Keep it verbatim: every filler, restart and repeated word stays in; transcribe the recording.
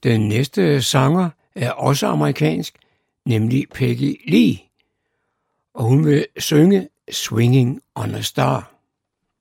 Den næste sanger er også amerikansk, nemlig Peggy Lee, og hun vil synge Swinging on a Star.